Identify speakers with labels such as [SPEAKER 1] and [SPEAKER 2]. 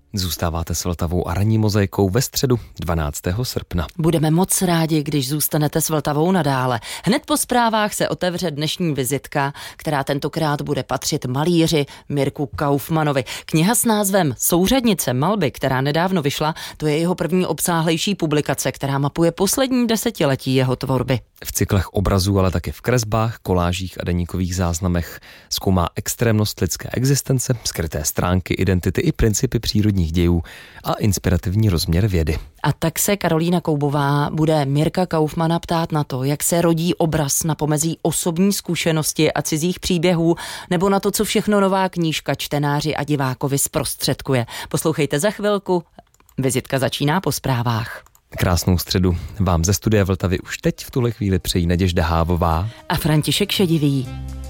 [SPEAKER 1] Zůstáváte s Vltavou a ranní mozaikou ve středu 12. srpna.
[SPEAKER 2] Budeme moc rádi, když zůstanete s Vltavou nadále. Hned po zprávách se otevře dnešní vizitka, která tentokrát bude patřit malíři Mirku Kaufmanovi. Kniha s názvem Souřadnice malby, která nedávno vyšla, to je jeho první obsáhlejší publikace, která mapuje poslední desetiletí jeho tvorby.
[SPEAKER 1] V cyklech obrazů, ale také v kresbách, kolážích a deníkových záznamech zkoumá extrémnost lidské existence, skryté stránky identity i principy přírodních dějů a inspirativní rozměr vědy.
[SPEAKER 2] A tak se Karolína Koubová bude Mirka Kaufmana ptát na to, jak se rodí obraz na pomezí osobní zkušenosti a cizích příběhů, nebo na to, co všechno nová knížka čtenáři a divákovi zprostředkuje. Poslouchejte za chvilku, vizitka začíná po zprávách.
[SPEAKER 1] Krásnou středu vám ze studia Vltavy už teď v tuhle chvíli přejí Naděžda Hávová
[SPEAKER 2] a František Šedivý.